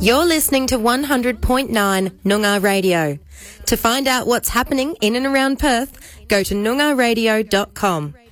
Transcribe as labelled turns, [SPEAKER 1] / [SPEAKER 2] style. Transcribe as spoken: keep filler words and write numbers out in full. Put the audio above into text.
[SPEAKER 1] You're listening to one hundred point nine Noongar Radio. To find out what's happening in and around Perth, go to noongar radio dot com.